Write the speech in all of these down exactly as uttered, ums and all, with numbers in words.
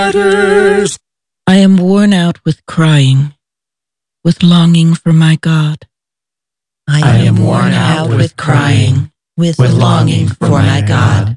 I am worn out with crying, with longing for my God. I am worn out with crying, with longing for my God.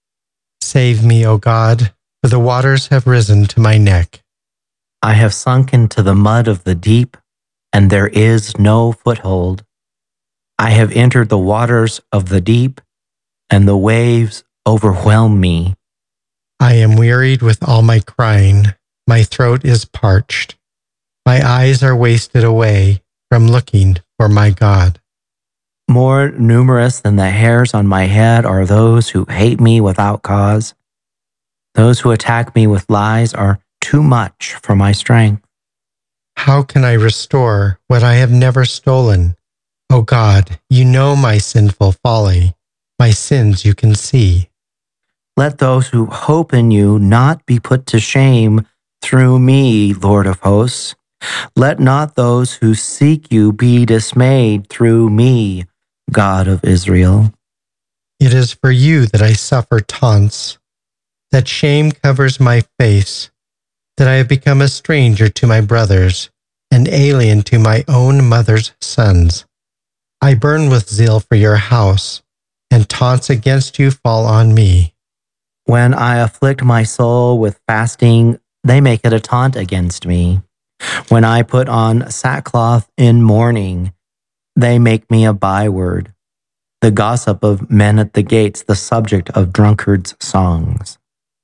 Save me, O God, for the waters have risen to my neck. I have sunk into the mud of the deep, and there is no foothold. I have entered the waters of the deep, and the waves overwhelm me. I am wearied with all my crying. My throat is parched. My eyes are wasted away from looking for my God. More numerous than the hairs on my head are those who hate me without cause. Those who attack me with lies are too much for my strength. How can I restore what I have never stolen? O God, you know my sinful folly. My sins you can see. Let those who hope in you not be put to shame through me, Lord of hosts. Let not those who seek you be dismayed through me, God of Israel. It is for you that I suffer taunts, that shame covers my face, that I have become a stranger to my brothers, and alien to my own mother's sons. I burn with zeal for your house, and taunts against you fall on me. When I afflict my soul with fasting, they make it a taunt against me. When I put on sackcloth in mourning, they make me a byword, the gossip of men at the gates, the subject of drunkards' songs.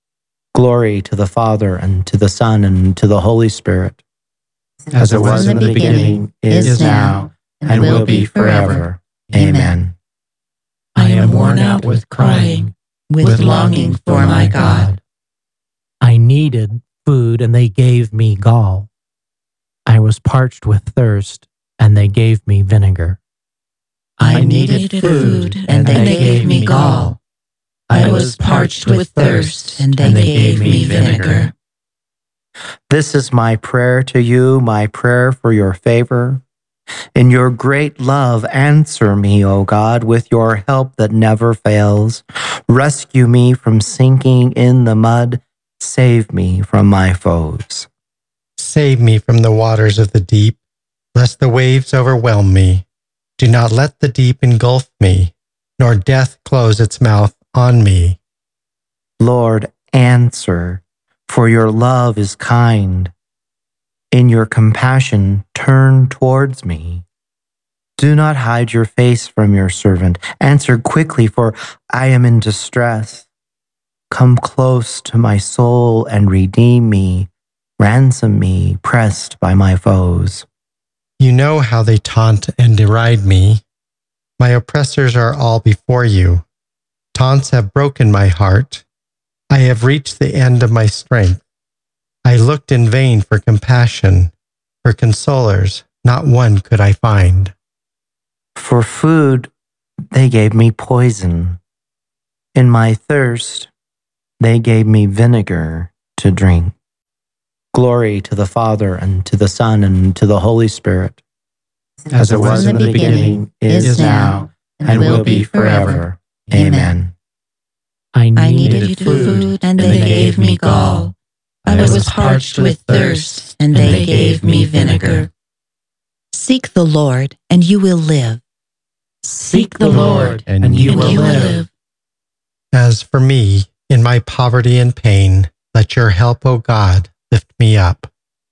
Glory to the Father, and to the Son, and to the Holy Spirit, as it was in the beginning, is now, and will be forever. Amen. I am worn out with crying, with longing for my God. I needed food, and they gave me gall. I was parched with thirst, and they gave me vinegar. I needed food, and they gave me gall. I was parched with thirst, and they gave me vinegar. This is my prayer to you, my prayer for your favor. In your great love, answer me, O God, with your help that never fails. Rescue me from sinking in the mud. Save me from my foes. Save me from the waters of the deep, lest the waves overwhelm me. Do not let the deep engulf me, nor death close its mouth on me. Lord, answer, for your love is kind. In your compassion, turn towards me. Do not hide your face from your servant. Answer quickly, for I am in distress. Come close to my soul and redeem me. Ransom me, pressed by my foes. You know how they taunt and deride me. My oppressors are all before you. Taunts have broken my heart. I have reached the end of my strength. I looked in vain for compassion, for consolers, not one could I find. For food, they gave me poison. In my thirst, they gave me vinegar to drink. Glory to the Father, and to the Son, and to the Holy Spirit, as it was in the beginning, is now, and will be forever. Amen. I needed, I needed food, and they gave me gall. I was parched with thirst, and they gave me vinegar. Seek the Lord, and you will live. Seek the Lord, and you will live. As for me, in my poverty and pain, let your help, O God, lift me up.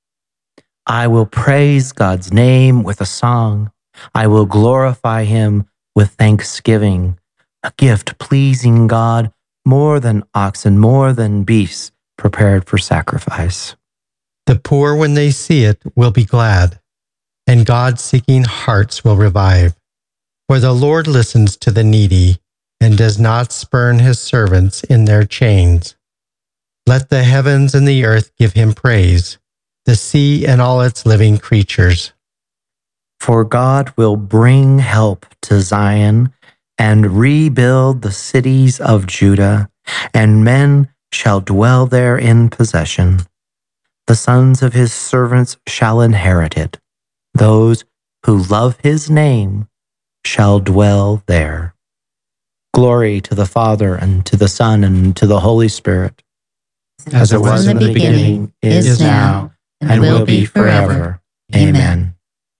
I will praise God's name with a song. I will glorify him with thanksgiving, a gift pleasing God, more than oxen, more than beasts prepared for sacrifice. The poor, when they see it, will be glad, and God-seeking hearts will revive. For the Lord listens to the needy and does not spurn his servants in their chains. Let the heavens and the earth give him praise, the sea and all its living creatures. For God will bring help to Zion and rebuild the cities of Judah, and men shall dwell there in possession. The sons of his servants shall inherit it. Those who love his name shall dwell there. Glory to the Father, and to the Son, and to the Holy Spirit, as it was in the beginning, is now, and will be forever. Amen.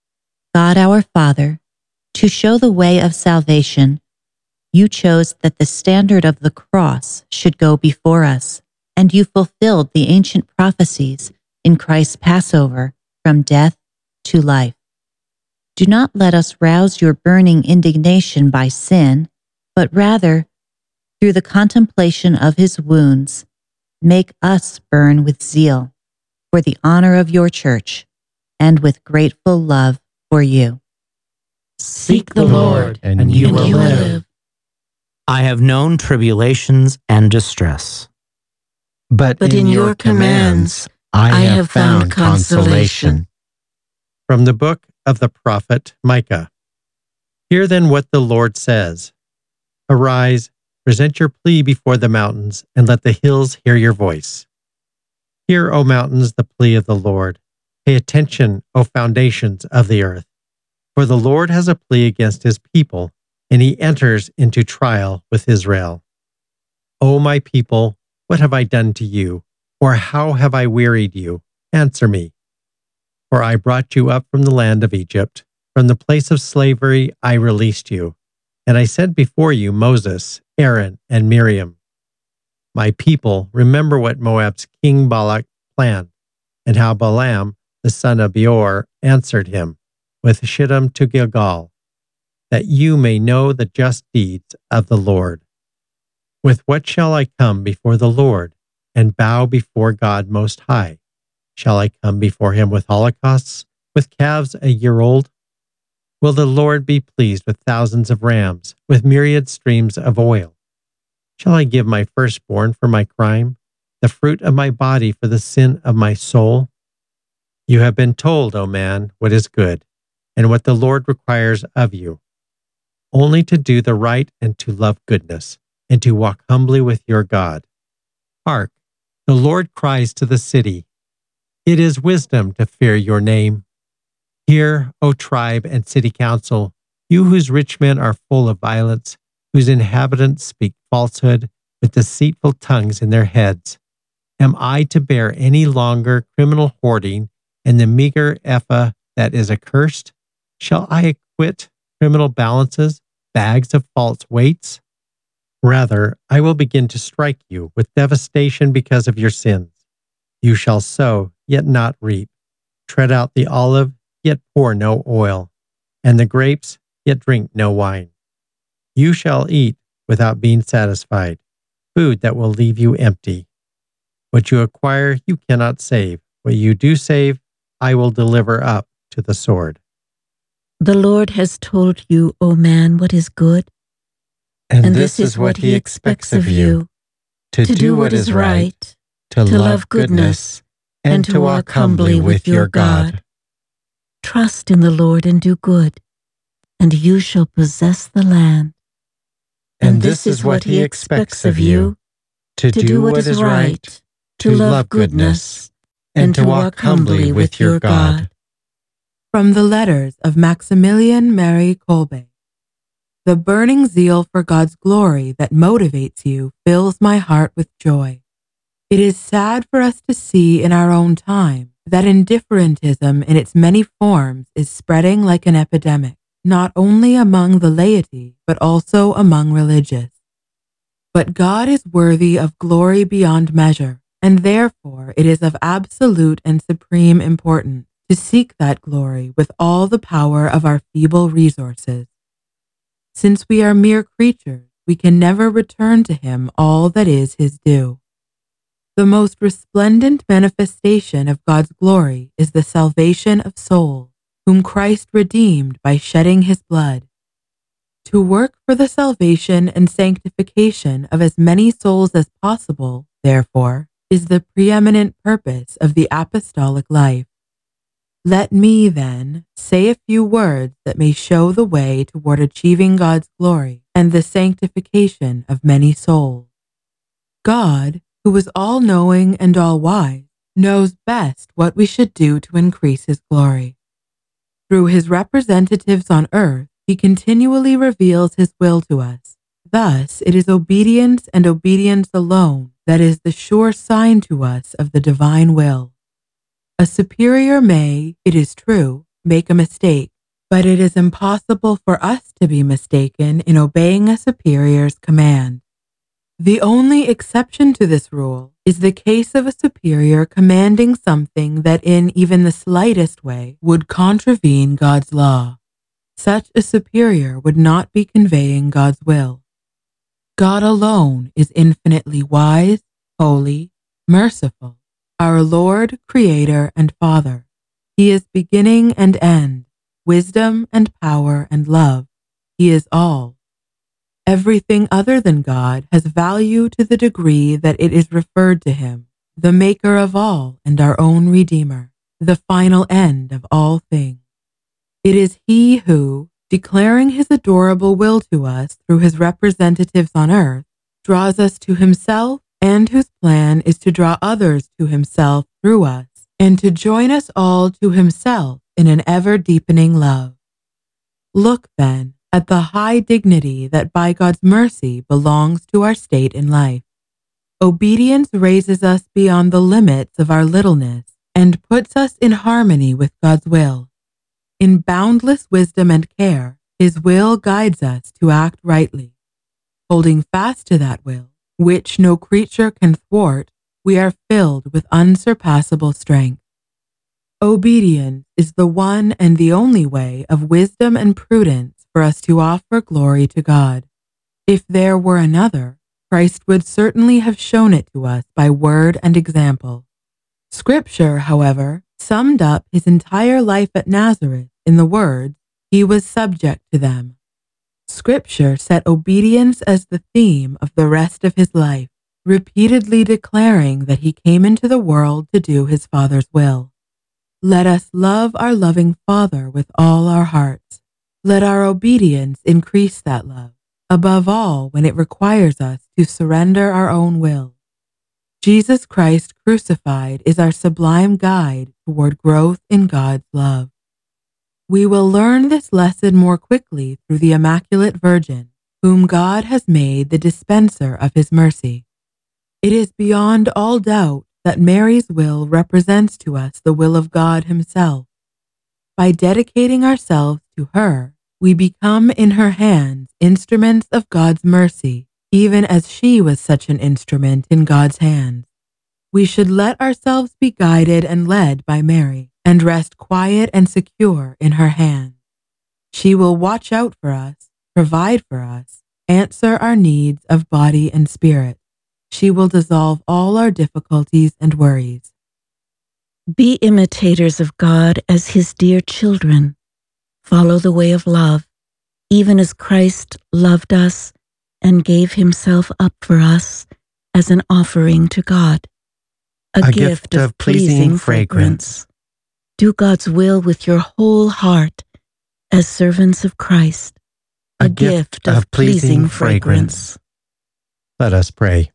God our Father, to show the way of salvation, you chose that the standard of the cross should go before us, and you fulfilled the ancient prophecies in Christ's Passover from death to life. Do not let us rouse your burning indignation by sin, but rather, through the contemplation of his wounds, make us burn with zeal for the honor of your church and with grateful love for you. Seek the Lord, and you you will will live. I have known tribulations and distress, But, But in your commands I have found consolation. From the book of the prophet Micah. Hear then what the Lord says. Arise, present your plea before the mountains, and let the hills hear your voice. Hear, O mountains, the plea of the Lord. Pay attention, O foundations of the earth. For the Lord has a plea against his people, and he enters into trial with Israel. O my people, what have I done to you? Or how have I wearied you? Answer me. For I brought you up from the land of Egypt. From the place of slavery I released you. And I sent before you Moses, Aaron, and Miriam. My people, remember what Moab's king Balak planned, and how Balaam, the son of Beor, answered him with Shittim to Gilgal, that you may know the just deeds of the Lord. With what shall I come before the Lord and bow before God Most High? Shall I come before him with holocausts, with calves a year old? Will the Lord be pleased with thousands of rams, with myriad streams of oil? Shall I give my firstborn for my crime, the fruit of my body for the sin of my soul? You have been told, O man, what is good, and what the Lord requires of you, only to do the right and to love goodness, and to walk humbly with your God. Hark, the Lord cries to the city. It is wisdom to fear your name. Hear, O tribe and city council, you whose rich men are full of violence, whose inhabitants speak falsehood with deceitful tongues in their heads. Am I to bear any longer criminal hoarding and the meager ephah that is accursed? Shall I acquit criminal balances, bags of false weights? Rather, I will begin to strike you with devastation because of your sins. You shall sow, yet not reap. Tread out the olive, yet pour no oil, and the grapes, yet drink no wine. You shall eat without being satisfied, food that will leave you empty. What you acquire, you cannot save. What you do save, I will deliver up to the sword. The Lord has told you, O man, what is good, And, and this is what he expects of you, to do what is right, to to love goodness, and to walk humbly with your God. Trust in the Lord and do good, and you shall possess the land. And this is what he expects of you, to do what is right, to love goodness, and to walk humbly with your God. From the letters of Maximilian Marie Kolbe. The burning zeal for God's glory that motivates you fills my heart with joy. It is sad for us to see in our own time that indifferentism in its many forms is spreading like an epidemic, not only among the laity, but also among religious. But God is worthy of glory beyond measure, and therefore it is of absolute and supreme importance to seek that glory with all the power of our feeble resources. Since we are mere creatures, we can never return to him all that is his due. The most resplendent manifestation of God's glory is the salvation of souls, whom Christ redeemed by shedding his blood. To work for the salvation and sanctification of as many souls as possible, therefore, is the preeminent purpose of the apostolic life. Let me, then, say a few words that may show the way toward achieving God's glory and the sanctification of many souls. God, who is all-knowing and all-wise, knows best what we should do to increase his glory. Through his representatives on earth, he continually reveals his will to us. Thus, it is obedience and obedience alone that is the sure sign to us of the divine will. A superior may, it is true, make a mistake, but it is impossible for us to be mistaken in obeying a superior's command. The only exception to this rule is the case of a superior commanding something that in even the slightest way would contravene God's law. Such a superior would not be conveying God's will. God alone is infinitely wise, holy, merciful, our Lord, Creator, and Father. He is beginning and end, wisdom and power and love. He is all. Everything other than God has value to the degree that it is referred to him, the maker of all and our own Redeemer, the final end of all things. It is he who, declaring his adorable will to us through his representatives on earth, draws us to himself, and whose plan is to draw others to himself through us, and to join us all to himself in an ever-deepening love. Look, then, at the high dignity that by God's mercy belongs to our state in life. Obedience raises us beyond the limits of our littleness and puts us in harmony with God's will. In boundless wisdom and care, his will guides us to act rightly. Holding fast to that will, which no creature can thwart, we are filled with unsurpassable strength. Obedience is the one and the only way of wisdom and prudence for us to offer glory to God. If there were another, Christ would certainly have shown it to us by word and example. Scripture, however, summed up his entire life at Nazareth in the words, "He was subject to them." Scripture set obedience as the theme of the rest of his life, repeatedly declaring that he came into the world to do his Father's will. Let us love our loving Father with all our hearts. Let our obedience increase that love, above all when it requires us to surrender our own will. Jesus Christ crucified is our sublime guide toward growth in God's love. We will learn this lesson more quickly through the Immaculate Virgin, whom God has made the dispenser of his mercy. It is beyond all doubt that Mary's will represents to us the will of God himself. By dedicating ourselves to her, we become in her hands instruments of God's mercy, even as she was such an instrument in God's hands. We should let ourselves be guided and led by Mary, and rest quiet and secure in her hands. She will watch out for us, provide for us, answer our needs of body and spirit. She will dissolve all our difficulties and worries. Be imitators of God as his dear children. Follow the way of love, even as Christ loved us and gave himself up for us as an offering to God, a, a gift, gift of, of pleasing, pleasing fragrance. fragrance. Do God's will with your whole heart as servants of Christ, a, a gift, gift of, of pleasing, pleasing fragrance. fragrance. Let us pray.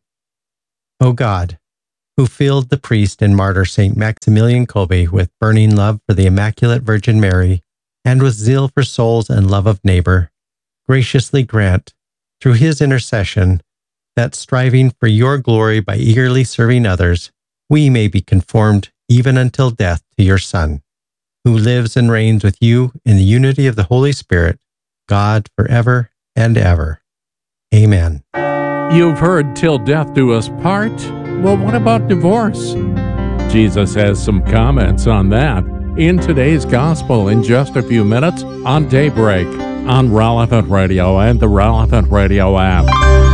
O God, who filled the priest and martyr Saint Maximilian Kolbe with burning love for the Immaculate Virgin Mary, and with zeal for souls and love of neighbor, graciously grant, through his intercession, that striving for your glory by eagerly serving others, we may be conformed even until death to your Son, who lives and reigns with you in the unity of the Holy Spirit, God forever and ever. Amen. You've heard "Till Death Do Us Part." Well, what about divorce? Jesus has some comments on that in today's gospel in just a few minutes on Daybreak on Relevant Radio and the Relevant Radio app.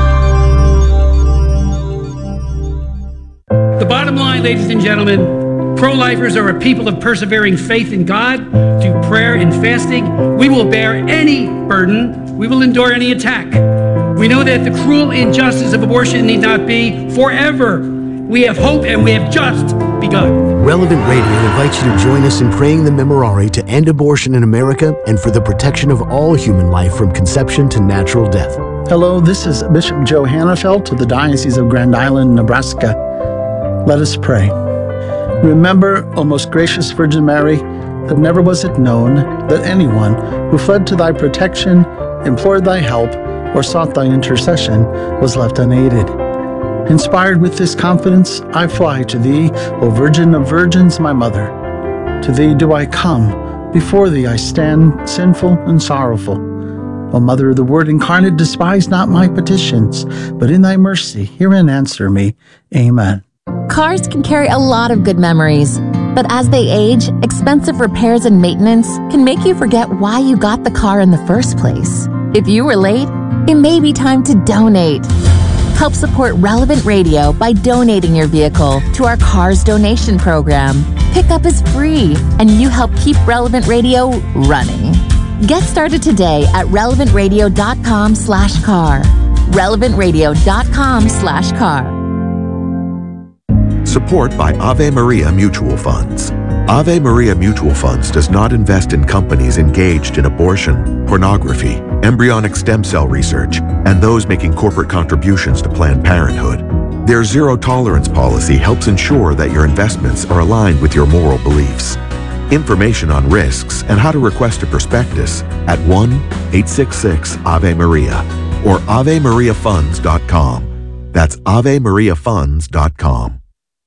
The bottom line, ladies and gentlemen, pro-lifers are a people of persevering faith in God, through prayer and fasting. We will bear any burden. We will endure any attack. We know that the cruel injustice of abortion need not be forever. We have hope, and we have just begun. Relevant Radio invites you to join us in praying the Memorare to end abortion in America and for the protection of all human life from conception to natural death. Hello, this is Bishop Joe Hannafelt of the Diocese of Grand Island, Nebraska. Let us pray. Remember, O most gracious Virgin Mary, that never was it known that anyone who fled to thy protection, implored thy help, or sought thy intercession was left unaided. Inspired with this confidence, I fly to thee, O Virgin of Virgins, my mother. To thee do I come, before thee I stand, sinful and sorrowful. O Mother of the Word incarnate, despise not my petitions, but in thy mercy hear and answer me. Amen. Cars can carry a lot of good memories, but as they age, expensive repairs and maintenance can make you forget why you got the car in the first place. If you were late, it may be time to donate. Help support Relevant Radio by donating your vehicle to our Cars Donation Program. Pickup is free, and you help keep Relevant Radio running. Get started today at relevant radio dot com slash car. relevant radio dot com slash car. Support by Ave Maria Mutual Funds. Ave Maria Mutual Funds does not invest in companies engaged in abortion, pornography, embryonic stem cell research, and those making corporate contributions to Planned Parenthood. Their zero tolerance policy helps ensure that your investments are aligned with your moral beliefs. Information on risks and how to request a prospectus at one eight six six Ave Maria or ave maria funds dot com. That's ave maria funds dot com.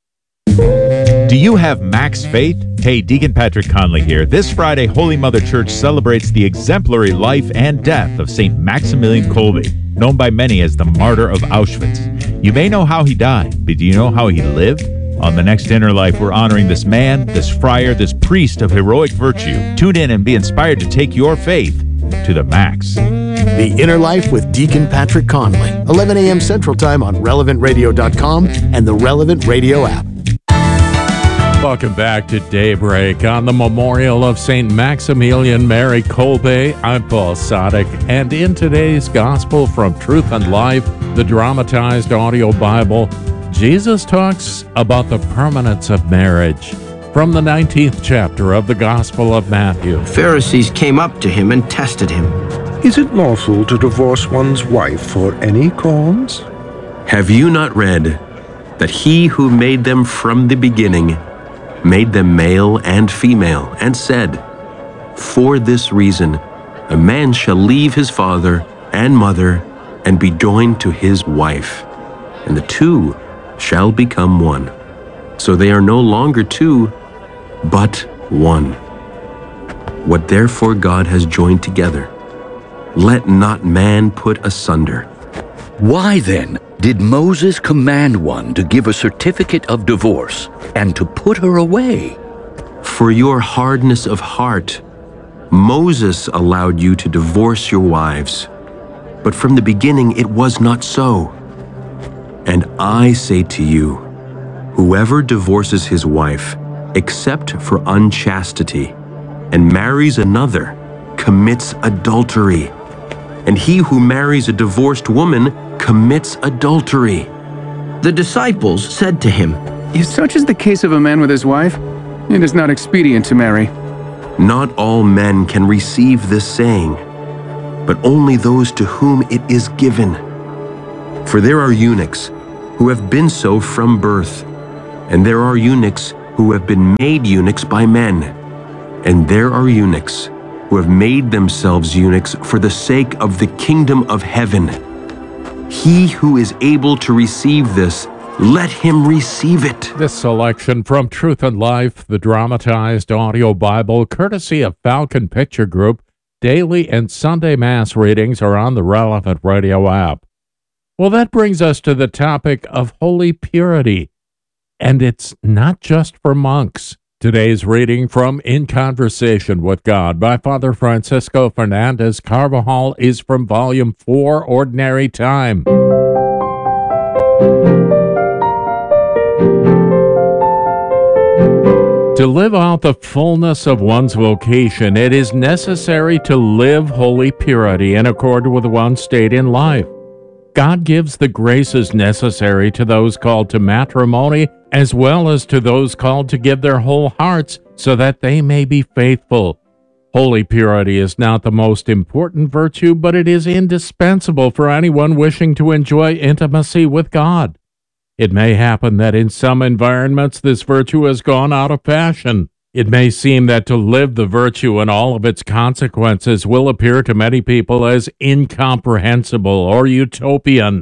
Do you have max faith? Hey, Deacon Patrick Conley here. This Friday, Holy Mother Church celebrates the exemplary life and death of Saint Maximilian Kolbe, known by many as the martyr of Auschwitz. You may know how he died, but do you know how he lived? On the next Inner Life, we're honoring this man, this friar, this priest of heroic virtue. Tune in and be inspired to take your faith to the max. The Inner Life with Deacon Patrick Conley, eleven a.m. Central Time on relevant radio dot com and the Relevant Radio app. Welcome back to Daybreak on the memorial of Saint Maximilian Mary Kolbe. I'm Paul Sadek, and in today's Gospel from Truth and Life, the dramatized audio Bible, Jesus talks about the permanence of marriage. From the nineteenth chapter of the Gospel of Matthew. Pharisees came up to him and tested him. Is it lawful to divorce one's wife for any cause? Have you not read that he who made them from the beginning made them male and female, and said, "For this reason, a man shall leave his father and mother and be joined to his wife, and the two shall become one. So they are no longer two, but one. What therefore God has joined together, let not man put asunder." Why then did Moses command one to give a certificate of divorce and to put her away? For your hardness of heart, Moses allowed you to divorce your wives, but from the beginning it was not so. And I say to you, whoever divorces his wife, except for unchastity, and marries another, commits adultery. And he who marries a divorced woman commits adultery. The disciples said to him, "If such is the case of a man with his wife, it is not expedient to marry." Not all men can receive this saying, but only those to whom it is given. For there are eunuchs who have been so from birth, and there are eunuchs who have been made eunuchs by men, and there are eunuchs who have made themselves eunuchs for the sake of the kingdom of heaven. He who is able to receive this, let him receive it. This selection from Truth and Life, the dramatized audio Bible, courtesy of Falcon Picture Group. Daily and Sunday Mass readings are on the Relevant Radio app. Well, that brings us to the topic of holy purity. And it's not just for monks. Today's reading from In Conversation with God by Father Francisco Fernandez Carvajal is from Volume four, Ordinary Time. To live out the fullness of one's vocation, it is necessary to live holy purity in accord with one's state in life. God gives the graces necessary to those called to matrimony, as well as to those called to give their whole hearts, so that they may be faithful. Holy purity is not the most important virtue, but it is indispensable for anyone wishing to enjoy intimacy with God. It may happen that in some environments this virtue has gone out of fashion. It may seem that to live the virtue and all of its consequences will appear to many people as incomprehensible or utopian.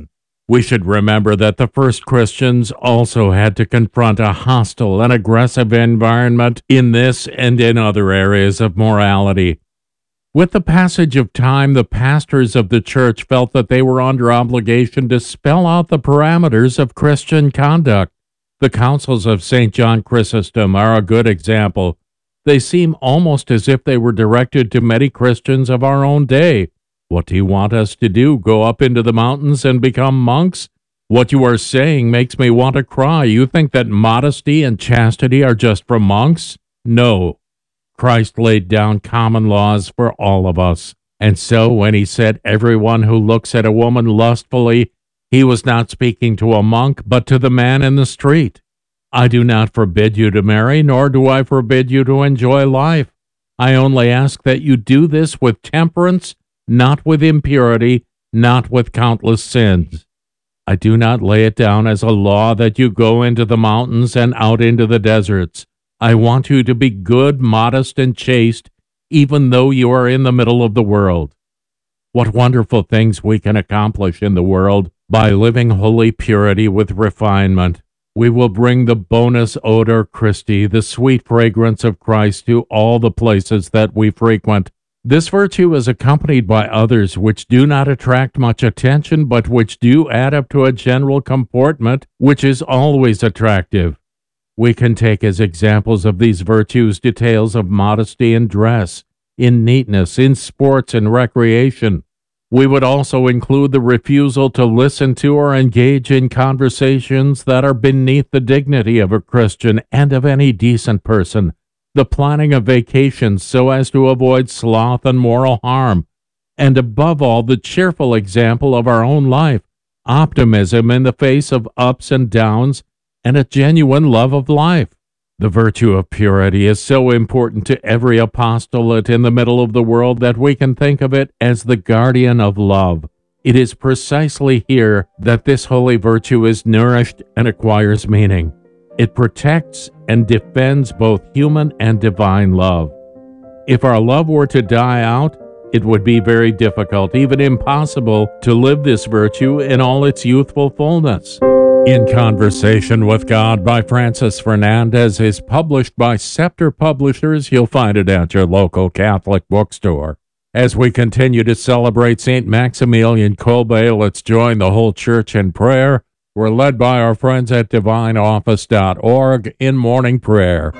We should remember that the first Christians also had to confront a hostile and aggressive environment in this and in other areas of morality. With the passage of time, the pastors of the church felt that they were under obligation to spell out the parameters of Christian conduct. The counsels of Saint John Chrysostom are a good example. They seem almost as if they were directed to many Christians of our own day. What do you want us to do? Go up into the mountains and become monks? What you are saying makes me want to cry. You think that modesty and chastity are just for monks? No. Christ laid down common laws for all of us. And so when he said everyone who looks at a woman lustfully, he was not speaking to a monk, but to the man in the street. I do not forbid you to marry, nor do I forbid you to enjoy life. I only ask that you do this with temperance, not with impurity, not with countless sins. I do not lay it down as a law that you go into the mountains and out into the deserts. I want you to be good, modest, and chaste, even though you are in the middle of the world. What wonderful things we can accomplish in the world by living holy purity with refinement. We will bring the bonus odor Christi, the sweet fragrance of Christ, to all the places that we frequent. This virtue is accompanied by others which do not attract much attention, but which do add up to a general comportment which is always attractive. We can take as examples of these virtues details of modesty in dress, in neatness, in sports and recreation. We would also include the refusal to listen to or engage in conversations that are beneath the dignity of a Christian and of any decent person, the planning of vacations so as to avoid sloth and moral harm, and above all, the cheerful example of our own life, optimism in the face of ups and downs, and a genuine love of life. The virtue of purity is so important to every apostolate in the middle of the world that we can think of it as the guardian of love. It is precisely here that this holy virtue is nourished and acquires meaning. It protects and defends both human and divine love. If our love were to die out, it would be very difficult, even impossible, to live this virtue in all its youthful fullness. In Conversation with God by Francis Fernandez is published by Scepter Publishers. You'll find it at your local Catholic bookstore. As we continue to celebrate Saint Maximilian Kolbe, let's join the whole church in prayer. We're led by our friends at divine office dot org in morning prayer.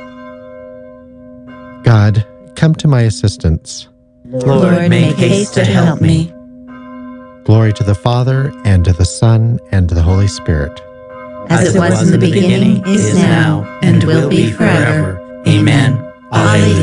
God, come to my assistance. Lord, make haste to help me. Glory to the Father, and to the Son, and to the Holy Spirit. As it was in the beginning, is now, and will be forever. Amen. Alleluia.